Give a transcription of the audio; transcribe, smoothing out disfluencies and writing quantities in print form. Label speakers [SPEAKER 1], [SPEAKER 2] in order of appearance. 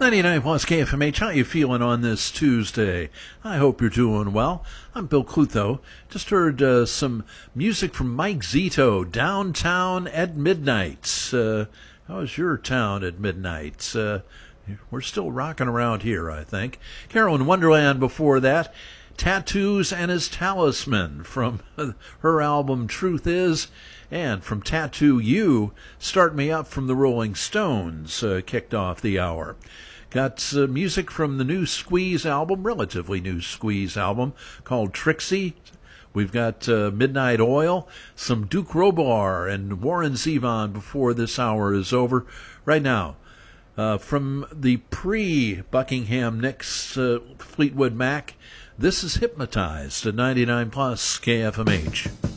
[SPEAKER 1] 99 plus KFMH, how you feeling on this Tuesday? I hope you're doing well. I'm Bill Clutho. Just heard some music from Mike Zito, Downtown at Midnight. How's your town at midnight? We're still rocking around here, I think. Carolyn Wonderland before that. Tattoos and His Talisman from her album Truth Is. And from Tattoo You, Start Me Up from the Rolling Stones kicked off the hour. Got music from the new Squeeze album, relatively new Squeeze album, called Trixie. We've got Midnight Oil, some Duke Robillard and Warren Zevon before this hour is over. Right now, from the pre-Buckingham Nicks Fleetwood Mac, this is Hypnotized at 99 plus KFMH.